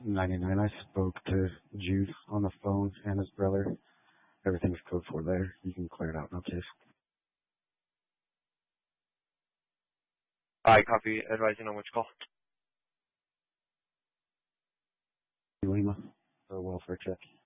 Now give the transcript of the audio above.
99. I spoke to Jude on the phone and his brother. Everything's code 4 there. You can clear it out, no case. I copy. Advising on which call. Lima, the welfare check.